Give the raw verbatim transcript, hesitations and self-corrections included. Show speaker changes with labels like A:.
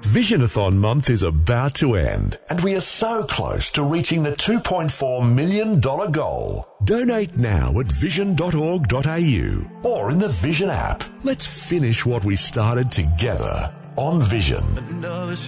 A: Visionathon month is about to end, and we are so close to reaching the two point four million dollars goal. Donate now at vision dot org dot a u or in the Vision app. Let's finish what we started together on Vision.